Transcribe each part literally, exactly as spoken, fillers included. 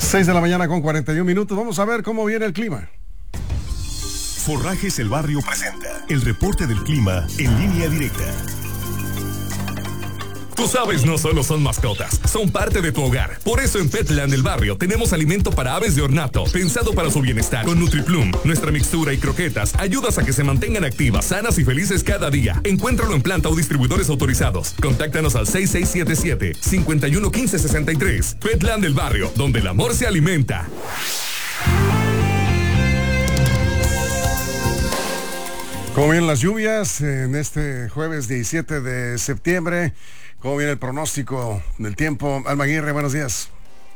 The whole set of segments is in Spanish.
seis de la mañana con cuarenta y un minutos. Vamos a ver cómo viene el clima. Forrajes El Barrio presenta el reporte del clima en línea directa. Tus aves no solo son mascotas, son parte de tu hogar. Por eso en Petland El Barrio tenemos alimento para aves de ornato, pensado para su bienestar. Con NutriPlum, nuestra mixtura y croquetas ayudas a que se mantengan activas, sanas y felices cada día. Encuéntralo en planta o distribuidores autorizados. Contáctanos al seis seis siete siete, cinco uno uno, uno cinco seis tres. Petland El Barrio, donde el amor se alimenta. ¿Cómo vienen las lluvias en este jueves diecisiete de septiembre? ¿Cómo viene el pronóstico del tiempo? Alma Aguirre, buenos días.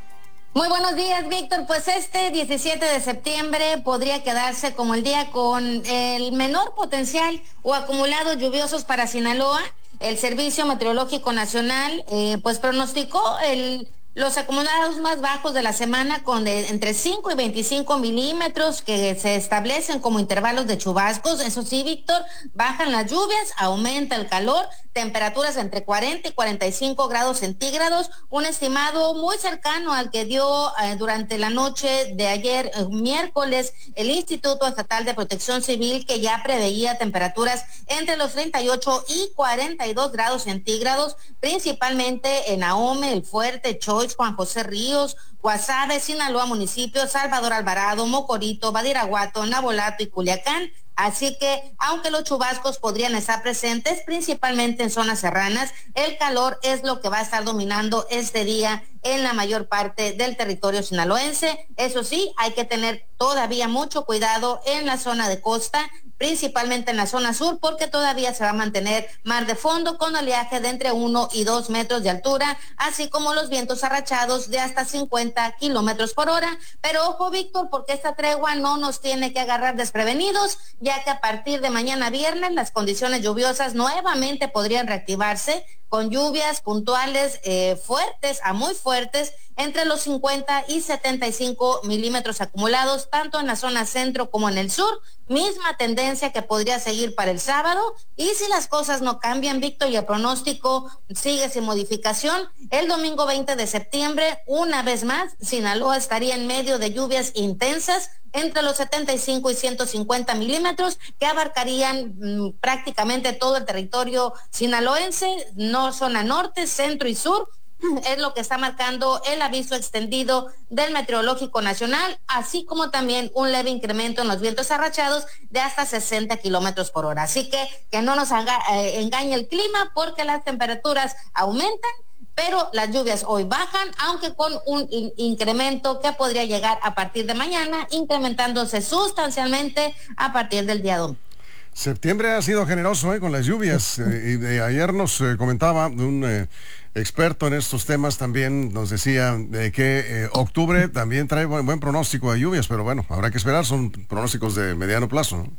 Muy buenos días, Víctor. Pues este diecisiete de septiembre podría quedarse como el día con el menor potencial o acumulados lluviosos para Sinaloa. El Servicio Meteorológico Nacional eh, pues pronosticó el... los acumulados más bajos de la semana con de entre cinco y veinticinco milímetros que se establecen como intervalos de chubascos. Eso sí, Víctor, bajan las lluvias, aumenta el calor, temperaturas entre cuarenta y cuarenta y cinco grados centígrados, un estimado muy cercano al que dio eh, durante la noche de ayer, eh, miércoles, el Instituto Estatal de Protección Civil, que ya preveía temperaturas entre los treinta y ocho y cuarenta y dos grados centígrados, principalmente en Ahome, El Fuerte, Choix, Juan José Ríos, Guasave, Sinaloa Municipio, Salvador Alvarado, Mocorito, Badiraguato, Nabolato y Culiacán. Así que, aunque los chubascos podrían estar presentes, principalmente en zonas serranas, el calor es lo que va a estar dominando este día en la mayor parte del territorio sinaloense. Eso sí, hay que tener todavía mucho cuidado en la zona de costa, principalmente en la zona sur, porque todavía se va a mantener mar de fondo con oleaje de entre uno y dos metros de altura, así como los vientos arrachados de hasta cincuenta kilómetros por hora. Pero ojo, Víctor, porque esta tregua no nos tiene que agarrar desprevenidos, ya que a partir de mañana viernes las condiciones lluviosas nuevamente podrían reactivarse, con lluvias puntuales eh, fuertes a muy fuertes, entre los cincuenta y setenta y cinco milímetros acumulados, tanto en la zona centro como en el sur. Misma tendencia que podría seguir para el sábado. Y si las cosas no cambian, Víctor, y el pronóstico sigue sin modificación, el domingo veinte de septiembre, una vez más, Sinaloa estaría en medio de lluvias intensas, entre los setenta y cinco y ciento cincuenta milímetros, que abarcarían mmm, prácticamente todo el territorio sinaloense, no zona norte, centro y sur. Es lo que está marcando el aviso extendido del Meteorológico Nacional, así como también un leve incremento en los vientos arrachados de hasta sesenta kilómetros por hora. Así que que no nos enga- eh, engañe el clima, porque las temperaturas aumentan, pero las lluvias hoy bajan, aunque con un in- incremento que podría llegar a partir de mañana, incrementándose sustancialmente a partir del día domingo. Septiembre ha sido generoso eh, con las lluvias. Eh, y de ayer nos eh, comentaba un eh, experto en estos temas, también nos decía eh, que eh, octubre también trae buen, buen pronóstico de lluvias, pero bueno, habrá que esperar, son pronósticos de mediano plazo, ¿no?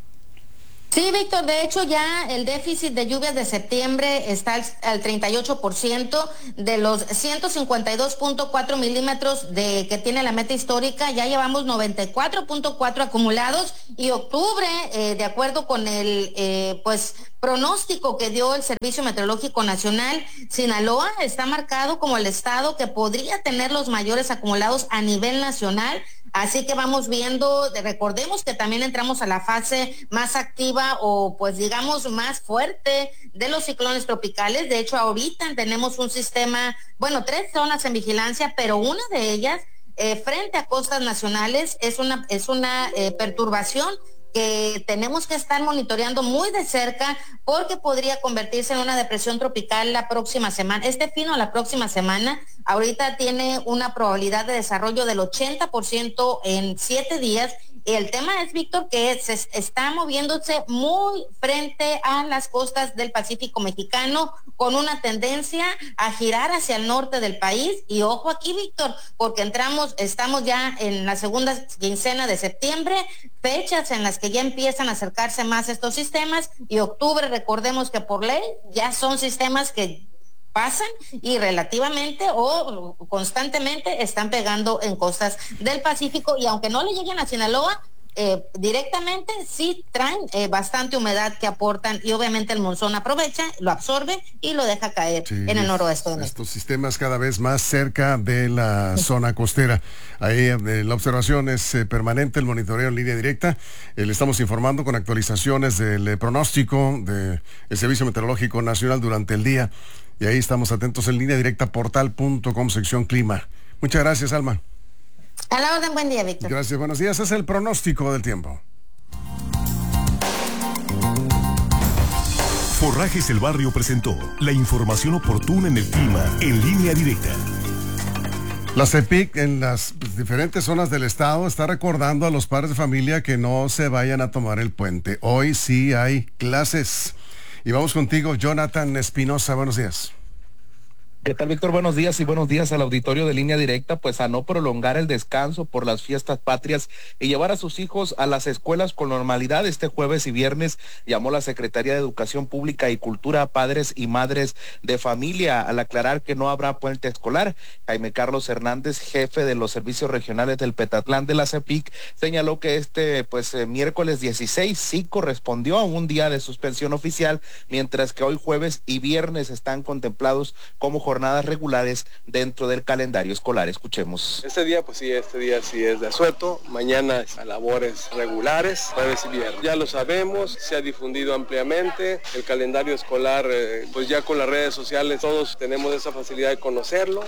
Sí, Víctor, de hecho ya el déficit de lluvias de septiembre está al, al treinta y ocho por ciento de los ciento cincuenta y dos punto cuatro milímetros de que tiene la meta histórica. Ya llevamos noventa y cuatro punto cuatro acumulados, y octubre, eh, de acuerdo con el eh, pues pronóstico que dio el Servicio Meteorológico Nacional, Sinaloa está marcado como el estado que podría tener los mayores acumulados a nivel nacional. Así que vamos viendo, recordemos que también entramos a la fase más activa o pues digamos más fuerte de los ciclones tropicales. De hecho, ahorita tenemos un sistema, bueno, tres zonas en vigilancia, pero una de ellas eh, frente a costas nacionales es una, es una eh, perturbación que tenemos que estar monitoreando muy de cerca, porque podría convertirse en una depresión tropical la próxima semana, este fin o la próxima semana. Ahorita tiene una probabilidad de desarrollo del ochenta por ciento en siete días. Y el tema es, Víctor, que se está moviéndose muy frente a las costas del Pacífico mexicano, con una tendencia a girar hacia el norte del país. Y ojo aquí, Víctor, porque entramos, estamos ya en la segunda quincena de septiembre, fechas en las que ya empiezan a acercarse más estos sistemas, y octubre, recordemos que por ley ya son sistemas que pasan y relativamente o constantemente están pegando en costas del Pacífico, y aunque no le lleguen a Sinaloa, eh, directamente sí traen eh, bastante humedad que aportan, y obviamente el monzón aprovecha, lo absorbe y lo deja caer sí, en el noroeste de México. Estos sistemas cada vez más cerca de la sí. zona costera. Ahí eh, la observación es eh, permanente, el monitoreo en línea directa. Eh, le estamos informando con actualizaciones del eh, pronóstico del Servicio Meteorológico Nacional durante el día. Y ahí estamos atentos en línea directa, portal punto com, sección clima. Muchas gracias, Alma. A la orden, buen día, Víctor. Gracias, buenos días. Es el pronóstico del tiempo. Forrajes El Barrio presentó la información oportuna en el clima en línea directa. La CEPIC en las diferentes zonas del estado está recordando a los padres de familia que no se vayan a tomar el puente. Hoy sí hay clases. Y vamos contigo, Jonathan Espinosa. Buenos días. ¿Qué tal, Víctor? Buenos días y buenos días al auditorio de Línea Directa. Pues a no prolongar el descanso por las fiestas patrias y llevar a sus hijos a las escuelas con normalidad, este jueves y viernes llamó la Secretaría de Educación Pública y Cultura a padres y madres de familia al aclarar que no habrá puente escolar. Jaime Carlos Hernández, jefe de los servicios regionales del Petatlán de la CEPIC, señaló que este pues eh, miércoles dieciséis sí correspondió a un día de suspensión oficial, mientras que hoy jueves y viernes están contemplados como jornadas jornadas regulares dentro del calendario escolar. Escuchemos. Este día, pues sí, este día sí es de asueto, mañana es a labores regulares, jueves y viernes. Ya lo sabemos, se ha difundido ampliamente, el calendario escolar, eh, pues ya con las redes sociales todos tenemos esa facilidad de conocerlo.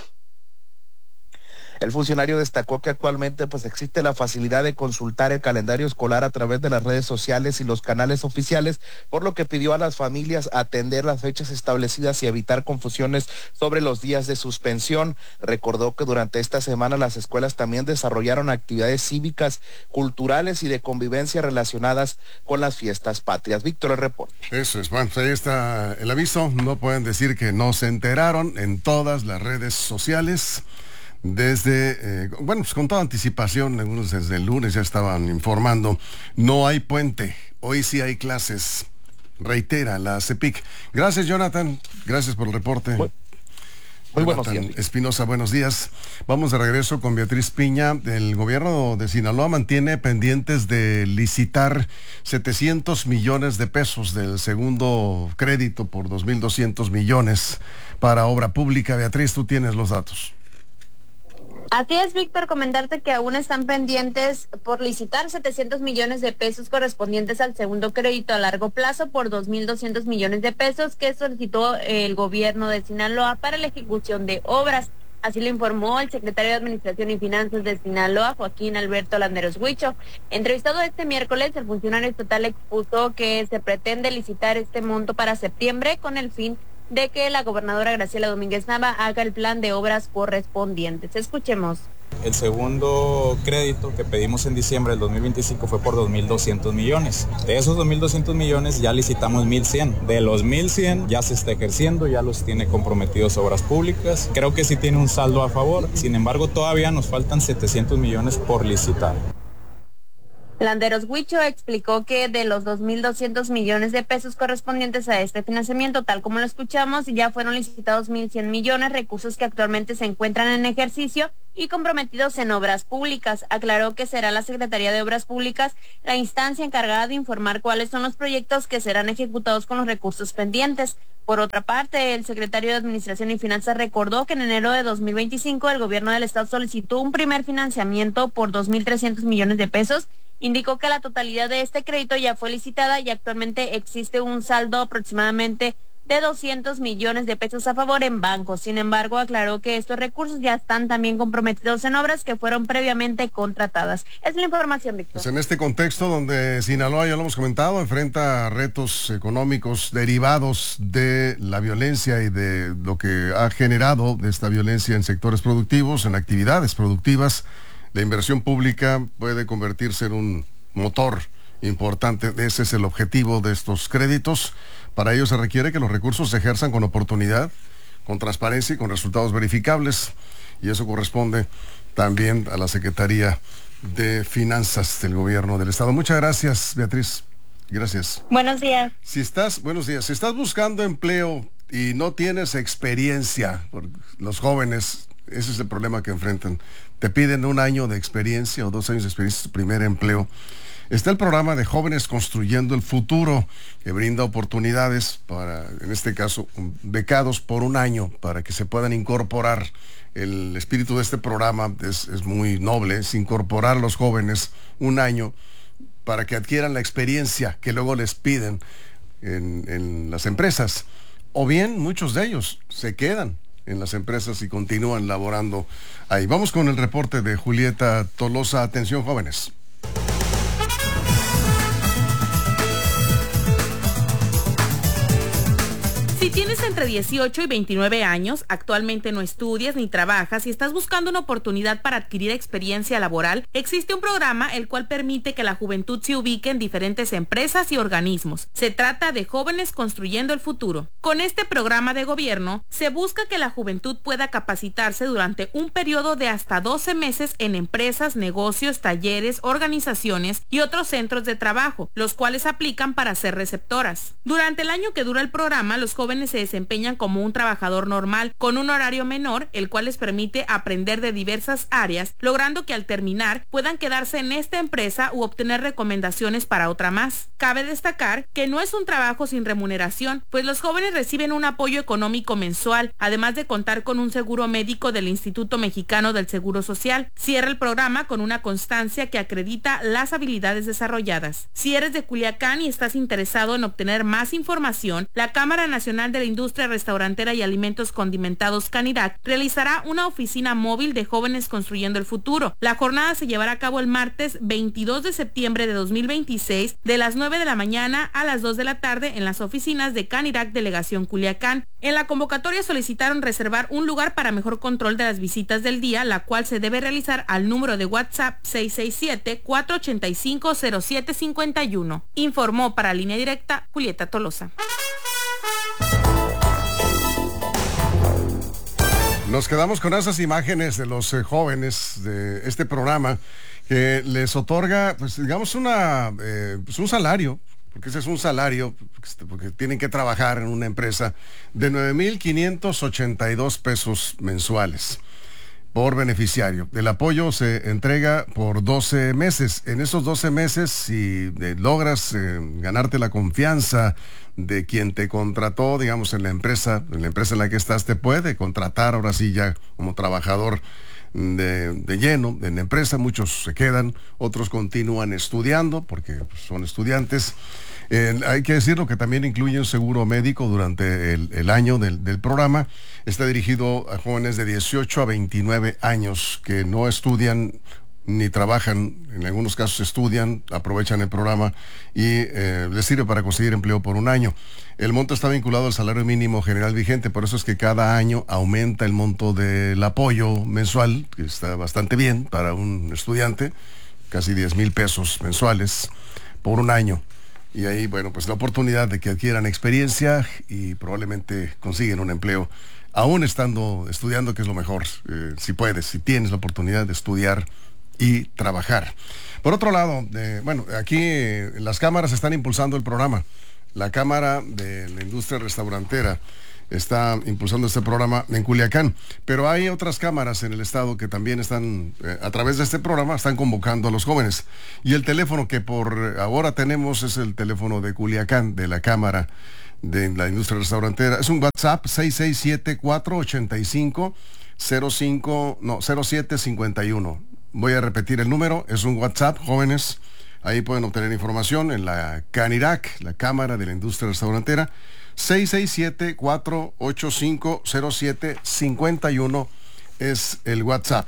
El funcionario destacó que actualmente pues existe la facilidad de consultar el calendario escolar a través de las redes sociales y los canales oficiales, por lo que pidió a las familias atender las fechas establecidas y evitar confusiones sobre los días de suspensión. Recordó que durante esta semana las escuelas también desarrollaron actividades cívicas, culturales y de convivencia relacionadas con las fiestas patrias. Víctor, el reporte. Eso es, bueno, ahí está el aviso. No pueden decir que no se enteraron en todas las redes sociales. Desde, eh, bueno, pues con toda anticipación, algunos desde el lunes ya estaban informando, no hay puente, hoy sí hay clases, reitera la CEPIC. Gracias, Jonathan, gracias por el reporte. Muy, muy buenos días. Espinosa, buenos días. Vamos de regreso con Beatriz Piña. El gobierno de Sinaloa mantiene pendientes de licitar setecientos millones de pesos del segundo crédito por dos mil doscientos millones para obra pública. Beatriz, tú tienes los datos. Así es, Víctor, comentarte que aún están pendientes por licitar setecientos millones de pesos correspondientes al segundo crédito a largo plazo por dos mil doscientos millones de pesos que solicitó el gobierno de Sinaloa para la ejecución de obras. Así lo informó el secretario de Administración y Finanzas de Sinaloa, Joaquín Alberto Landeros Huicho. Entrevistado este miércoles, el funcionario estatal expuso que se pretende licitar este monto para septiembre con el fin de que la gobernadora Graciela Domínguez Nava haga el plan de obras correspondientes. Escuchemos. El segundo crédito que pedimos en diciembre del dos mil veinticinco fue por dos mil doscientos millones. De esos dos mil doscientos millones ya licitamos mil cien. De los mil cien ya se está ejerciendo, ya los tiene comprometidos obras públicas. Creo que sí tiene un saldo a favor. Sin embargo, todavía nos faltan setecientos millones por licitar. Landeros Huicho explicó que de los dos mil doscientos millones de pesos correspondientes a este financiamiento, tal como lo escuchamos, ya fueron licitados mil cien millones, recursos que actualmente se encuentran en ejercicio y comprometidos en obras públicas. Aclaró que será la Secretaría de Obras Públicas la instancia encargada de informar cuáles son los proyectos que serán ejecutados con los recursos pendientes. Por otra parte, el secretario de Administración y Finanzas recordó que en enero de dos mil veinticinco el gobierno del estado solicitó un primer financiamiento por dos mil trescientos millones de pesos. Indicó que la totalidad de este crédito ya fue licitada y actualmente existe un saldo aproximadamente de doscientos millones de pesos a favor en bancos. Sin embargo, aclaró que estos recursos ya están también comprometidos en obras que fueron previamente contratadas. Es la información, Víctor. Pues en este contexto donde Sinaloa, ya lo hemos comentado, enfrenta retos económicos derivados de la violencia y de lo que ha generado esta violencia en sectores productivos, en actividades productivas, la inversión pública puede convertirse en un motor importante. Ese es el objetivo de estos créditos. Para ello se requiere que los recursos se ejerzan con oportunidad, con transparencia y con resultados verificables. Y eso corresponde también a la Secretaría de Finanzas del Gobierno del Estado. Muchas gracias, Beatriz. Gracias. Buenos días. Si estás, buenos días. Si estás buscando empleo y no tienes experiencia, los jóvenes, ese es el problema que enfrentan. Te piden un año de experiencia o dos años de experiencia, tu primer empleo. está el programa de Jóvenes Construyendo el Futuro, que brinda oportunidades para, en este caso, becados por un año para que se puedan incorporar. El espíritu de este programa es, es muy noble, es incorporar a los jóvenes un año para que adquieran la experiencia que luego les piden en, en las empresas. O bien muchos de ellos se quedan en las empresas y continúan laborando ahí. Vamos con el reporte de Julieta Tolosa. Atención, jóvenes. Si tienes entre dieciocho y veintinueve años, actualmente no estudias ni trabajas y estás buscando una oportunidad para adquirir experiencia laboral, existe un programa el cual permite que la juventud se ubique en diferentes empresas y organismos. Se trata de Jóvenes Construyendo el Futuro. Con este programa de gobierno, se busca que la juventud pueda capacitarse durante un periodo de hasta doce meses en empresas, negocios, talleres, organizaciones y otros centros de trabajo, los cuales aplican para ser receptoras. Durante el año que dura el programa, los jóvenes se desempeñan como un trabajador normal, con un horario menor, el cual les permite aprender de diversas áreas, logrando que al terminar puedan quedarse en esta empresa u obtener recomendaciones para otra más. Cabe destacar que no es un trabajo sin remuneración, pues los jóvenes reciben un apoyo económico mensual, además de contar con un seguro médico del Instituto Mexicano del Seguro Social. Cierra el programa con una constancia que acredita las habilidades desarrolladas. Si eres de Culiacán y estás interesado en obtener más información, la Cámara Nacional de la Industria Restaurantera y Alimentos Condimentados Canirac realizará una oficina móvil de Jóvenes Construyendo el Futuro. La jornada se llevará a cabo el martes veintidós de septiembre de dos mil veintiséis de las nueve de la mañana a las dos de la tarde en las oficinas de Canirac Delegación Culiacán. En la convocatoria solicitaron reservar un lugar para mejor control de las visitas del día, la cual se debe realizar al número de WhatsApp seis seis siete, cuatro ocho cinco, cero siete cinco uno. Informó para Línea Directa Julieta Tolosa. Nos quedamos con esas imágenes de los eh, jóvenes de este programa que les otorga, pues digamos, una eh, pues un salario, porque ese es un salario, porque tienen que trabajar en una empresa, de nueve mil quinientos ochenta y dos pesos mensuales por beneficiario. El apoyo se entrega por doce meses. En esos doce meses, si eh, logras eh, ganarte la confianza de quien te contrató, digamos, en la empresa, en la empresa en la que estás, te puede contratar ahora sí ya como trabajador de, de lleno en la empresa. Muchos se quedan, otros continúan estudiando porque pues, son estudiantes. Eh, hay que decirlo que también incluye un seguro médico durante el, el año del, del programa. Está dirigido a jóvenes de dieciocho a veintinueve años que no estudian ni trabajan, en algunos casos estudian, aprovechan el programa y eh, les sirve para conseguir empleo por un año. El monto está vinculado al salario mínimo general vigente, por eso es que cada año aumenta el monto del apoyo mensual, que está bastante bien para un estudiante, casi diez mil pesos mensuales por un año. Y ahí, bueno, pues la oportunidad de que adquieran experiencia y probablemente consiguen un empleo, aún estando estudiando, que es lo mejor, eh, si puedes, si tienes la oportunidad de estudiar y trabajar. Por otro lado, eh, bueno, aquí eh, las cámaras están impulsando el programa. La Cámara de la Industria Restaurantera está impulsando este programa en Culiacán, pero hay otras cámaras en el estado que también están, eh, a través de este programa, están convocando a los jóvenes. Y el teléfono que por ahora tenemos es el teléfono de Culiacán, de la Cámara de la Industria Restaurantera. Es un WhatsApp seis seis siete, cuatro ocho cinco, cero cinco, no, cero siete cinco uno. Voy a repetir el número, es un WhatsApp, jóvenes, ahí pueden obtener información en la Canirac, la Cámara de la Industria Restaurantera, seis seis siete, cuatro ocho cinco, cero siete cinco uno es el WhatsApp.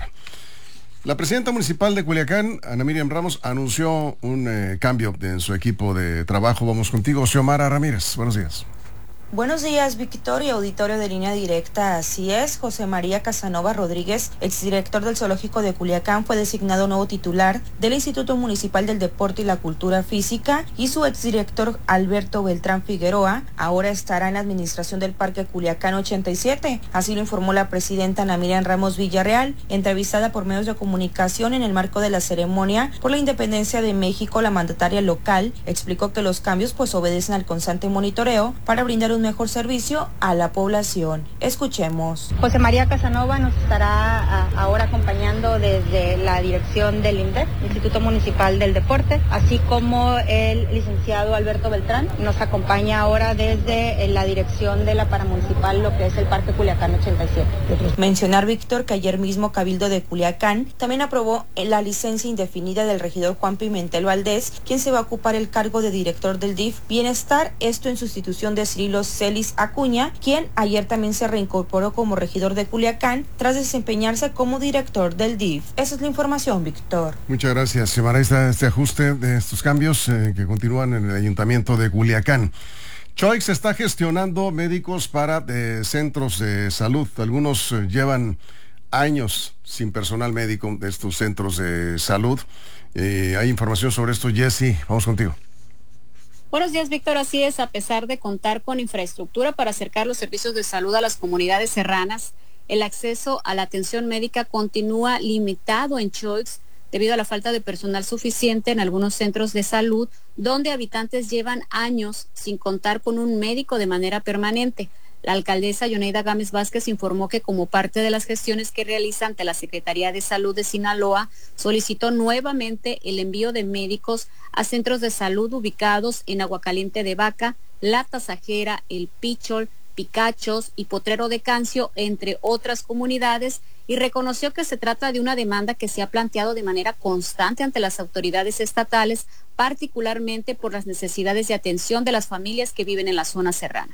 La presidenta municipal de Culiacán, Ana Miriam Ramos, anunció un eh, cambio en su equipo de trabajo. Vamos contigo, Xiomara Ramírez. Buenos días. Buenos días, Victoria, auditorio de Línea Directa. Así es, José María Casanova Rodríguez, exdirector del Zoológico de Culiacán, fue designado nuevo titular del Instituto Municipal del Deporte y la Cultura Física, y su exdirector Alberto Beltrán Figueroa ahora estará en la administración del Parque Culiacán ochenta y siete. Así lo informó la presidenta Ana Miriam Ramos Villarreal, entrevistada por medios de comunicación en el marco de la ceremonia por la independencia de México. La mandataria local explicó que los cambios pues obedecen al constante monitoreo para brindar un mejor servicio a la población. Escuchemos. José María Casanova nos estará a, ahora acompañando de desde la dirección del INDEP, Instituto Municipal del Deporte, así como el licenciado Alberto Beltrán nos acompaña ahora desde la dirección de la paramunicipal, lo que es el Parque Culiacán ochenta y siete. Mencionar, Víctor, que ayer mismo Cabildo de Culiacán también aprobó la licencia indefinida del regidor Juan Pimentel Valdés, quien se va a ocupar el cargo de director del D I F Bienestar, esto en sustitución de Cirilo Celis Acuña, quien ayer también se reincorporó como regidor de Culiacán tras desempeñarse como director del D I F. Esa es la información, Víctor. Muchas gracias, Xiomara. Este, este ajuste de estos cambios eh, que continúan en el Ayuntamiento de Culiacán. Choix está gestionando médicos para eh, centros de salud. Algunos eh, llevan años sin personal médico de estos centros de salud. Eh, hay información sobre esto. Jessy, vamos contigo. Buenos días, Víctor. Así es, a pesar de contar con infraestructura para acercar los servicios de salud a las comunidades serranas, el acceso a la atención médica continúa limitado en Choix debido a la falta de personal suficiente en algunos centros de salud, donde habitantes llevan años sin contar con un médico de manera permanente. La alcaldesa Yoneida Gámez Vázquez informó que como parte de las gestiones que realiza ante la Secretaría de Salud de Sinaloa, solicitó nuevamente el envío de médicos a centros de salud ubicados en Aguacaliente de Vaca, La Tasajera, El Pichol, Picachos y Potrero de Cancio, entre otras comunidades, y reconoció que se trata de una demanda que se ha planteado de manera constante ante las autoridades estatales, particularmente por las necesidades de atención de las familias que viven en la zona serrana.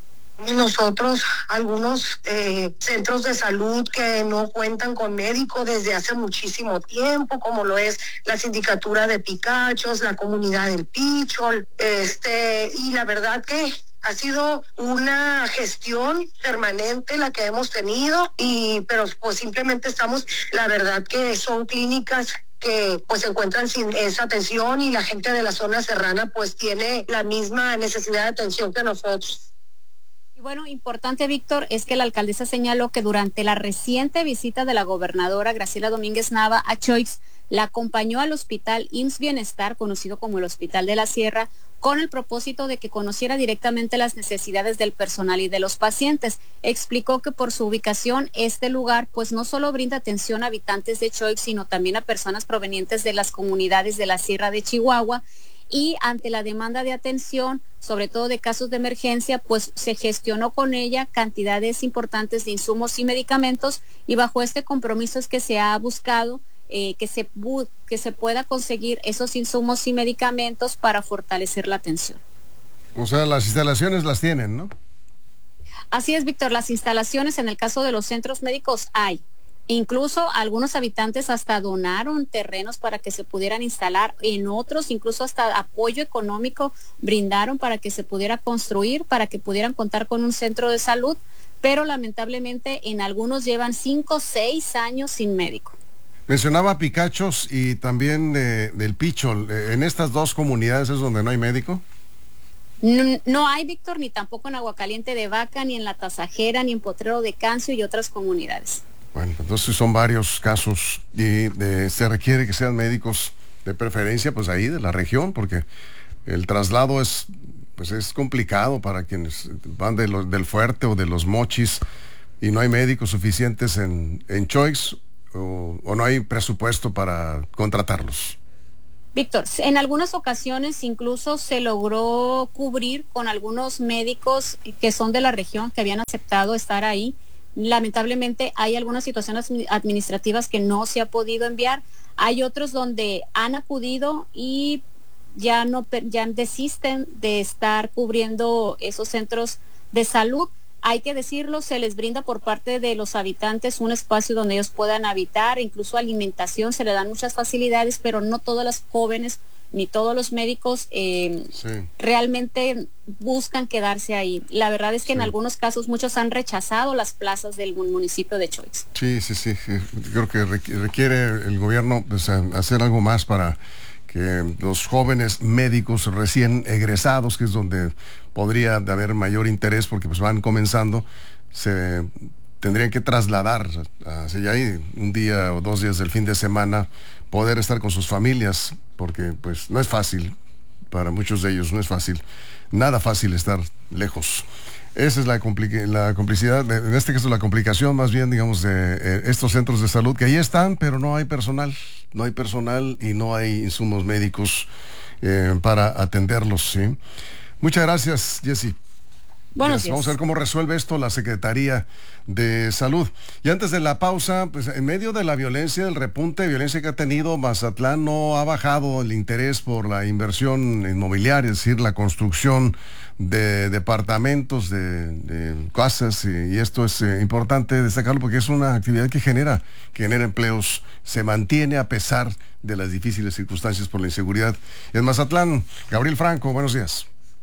Nosotros, algunos eh, centros de salud que no cuentan con médico desde hace muchísimo tiempo, como lo es la sindicatura de Picachos, la comunidad del Pichol, este, y la verdad que ha sido una gestión permanente la que hemos tenido, y pero pues simplemente estamos, la verdad que son clínicas que pues se encuentran sin esa atención, y la gente de la zona serrana pues tiene la misma necesidad de atención que nosotros. Y bueno, importante, Víctor, es que la alcaldesa señaló que durante la reciente visita de la gobernadora Graciela Domínguez Nava a Choix, la acompañó al hospital I M S S Bienestar, conocido como el Hospital de la Sierra, con el propósito de que conociera directamente las necesidades del personal y de los pacientes. Explicó que por su ubicación, este lugar pues no solo brinda atención a habitantes de Choix, sino también a personas provenientes de las comunidades de la Sierra de Chihuahua, y ante la demanda de atención, sobre todo de casos de emergencia, pues se gestionó con ella cantidades importantes de insumos y medicamentos, y bajo este compromiso es que se ha buscado eh, que se bu- que se pueda conseguir esos insumos y medicamentos para fortalecer la atención. O sea, las instalaciones las tienen, ¿no? Así es, Víctor, las instalaciones en el caso de los centros médicos hay. Incluso algunos habitantes hasta donaron terrenos para que se pudieran instalar, en otros incluso hasta apoyo económico brindaron para que se pudiera construir, para que pudieran contar con un centro de salud, pero lamentablemente en algunos llevan cinco, seis años sin médico. Mencionaba Picachos y también de, del Pichol. ¿En estas dos comunidades es donde no hay médico? No, no hay, Víctor, ni tampoco en Aguacaliente de Vaca, ni en La Tasajera, ni en Potrero de Cancio y otras comunidades. Bueno, entonces son varios casos y de, se requiere que sean médicos de preferencia, pues ahí de la región, porque el traslado es, pues es complicado para quienes van de los, del Fuerte o de los Mochis, y no hay médicos suficientes en, en Choix, o, o no hay presupuesto para contratarlos. Víctor, en algunas ocasiones incluso se logró cubrir con algunos médicos que son de la región, que habían aceptado estar ahí. Lamentablemente hay algunas situaciones administrativas que no se ha podido enviar. Hay otros donde han acudido y ya no ya desisten de estar cubriendo esos centros de salud. Hay que decirlo, se les brinda por parte de los habitantes un espacio donde ellos puedan habitar, incluso alimentación, se le dan muchas facilidades, pero no todas las jóvenes ni todos los médicos eh, sí. realmente buscan quedarse ahí. La verdad es que sí. en algunos casos muchos han rechazado las plazas del municipio de Choix. Sí, sí, sí. Creo que requiere el gobierno pues, hacer algo más para que los jóvenes médicos recién egresados, que es donde podría haber mayor interés porque pues van comenzando, se tendrían que trasladar hacia allá un día o dos días del fin de semana, poder estar con sus familias, porque pues no es fácil, para muchos de ellos no es fácil, nada fácil estar lejos. Esa es la, la complicidad, en este caso la complicación más bien, digamos, de eh, estos centros de salud, que ahí están, pero no hay personal, no hay personal y no hay insumos médicos eh, para atenderlos, ¿sí? Muchas gracias, Jessy. Buenos días. Vamos a ver cómo resuelve esto la Secretaría de Salud. Y antes de la pausa, pues en medio de la violencia, del repunte de violencia que ha tenido, Mazatlán no ha bajado el interés por la inversión inmobiliaria, es decir, la construcción de departamentos, de, de casas, y, y esto es eh, importante destacarlo porque es una actividad que genera, que genera empleos, se mantiene a pesar de las difíciles circunstancias por la inseguridad. En Mazatlán, Gabriel Franco, buenos días.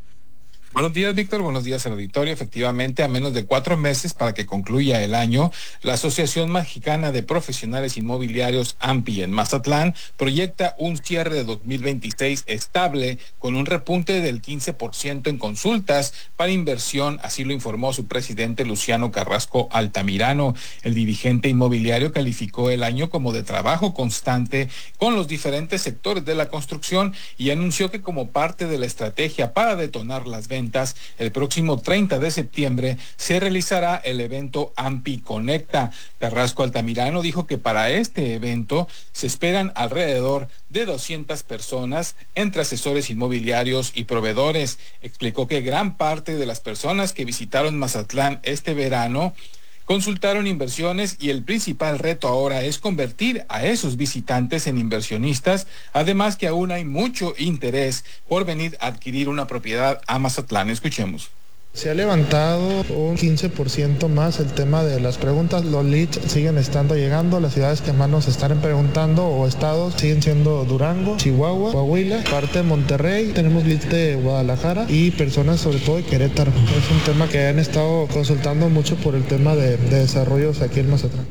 Buenos días, Víctor. Buenos días al auditorio. Efectivamente, a menos de cuatro meses para que concluya el año, la Asociación Mexicana de Profesionales Inmobiliarios, AMPI, en Mazatlán, proyecta un cierre de dos mil veintiséis estable con un repunte del quince por ciento en consultas para inversión, así lo informó su presidente Luciano Carrasco Altamirano. El dirigente inmobiliario calificó el año como de trabajo constante con los diferentes sectores de la construcción y anunció que como parte de la estrategia para detonar las ventas, el próximo treinta de septiembre se realizará el evento AMPI Conecta. Carrasco Altamirano dijo que para este evento se esperan alrededor de doscientas personas entre asesores inmobiliarios y proveedores. Explicó que gran parte de las personas que visitaron Mazatlán este verano consultaron inversiones y el principal reto ahora es convertir a esos visitantes en inversionistas, además que aún hay mucho interés por venir a adquirir una propiedad a Mazatlán. Escuchemos. Se ha levantado un quince por ciento más el tema de las preguntas, los leads siguen estando llegando, las ciudades que más nos están preguntando o estados siguen siendo Durango, Chihuahua, Coahuila, parte de Monterrey, tenemos leads de Guadalajara y personas sobre todo de Querétaro. Es un tema que han estado consultando mucho por el tema de, de desarrollos aquí en Mazatlán.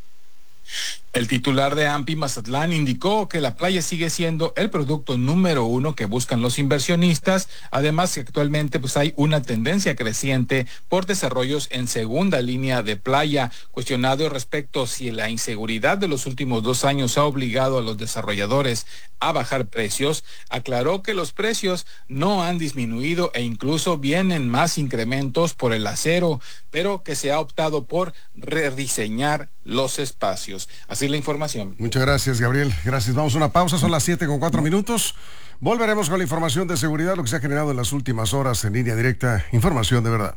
El titular de AMPI Mazatlán indicó que la playa sigue siendo el producto número uno que buscan los inversionistas, además que actualmente pues hay una tendencia creciente por desarrollos en segunda línea de playa. Cuestionado respecto si la inseguridad de los últimos dos años ha obligado a los desarrolladores a bajar precios, aclaró que los precios no han disminuido e incluso vienen más incrementos por el acero, pero que se ha optado por rediseñar los espacios. Así la información. Muchas gracias, Gabriel. Gracias. Vamos a una pausa, son las siete con cuatro minutos. Volveremos con la información de seguridad, lo que se ha generado en las últimas horas en Línea Directa. Información de verdad.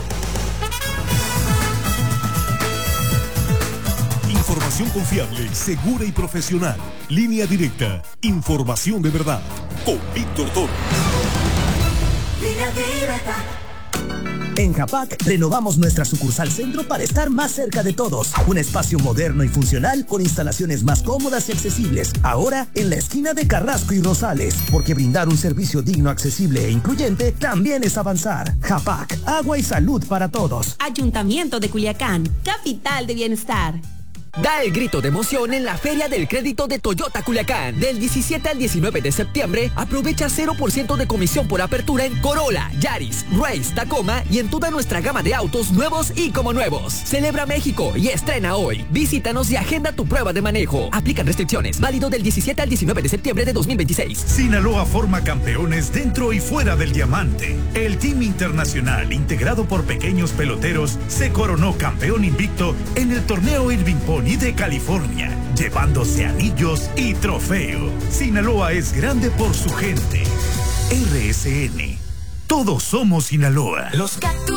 Información confiable, segura y profesional. Línea Directa. Información de verdad. Con Víctor Toro. Línea Directa. En Japac renovamos nuestra sucursal centro para estar más cerca de todos. Un espacio moderno y funcional con instalaciones más cómodas y accesibles. Ahora en la esquina de Carrasco y Rosales. Porque brindar un servicio digno, accesible e incluyente también es avanzar. Japac, agua y salud para todos. Ayuntamiento de Culiacán, capital de bienestar. Da el grito de emoción en la Feria del Crédito de Toyota Culiacán. Del diecisiete al diecinueve de septiembre, aprovecha cero por ciento de comisión por apertura en Corolla, Yaris, Race, Tacoma y en toda nuestra gama de autos nuevos y como nuevos. Celebra México y estrena hoy. Visítanos y agenda tu prueba de manejo. Aplican restricciones. Válido del diecisiete al diecinueve de septiembre de dos mil veintiséis. Sinaloa forma campeones dentro y fuera del diamante. El Team Internacional, integrado por pequeños peloteros, se coronó campeón invicto en el torneo Irving Pony de California, llevándose anillos y trofeo. Sinaloa es grande por su gente. R S N. Todos somos Sinaloa. Los cactus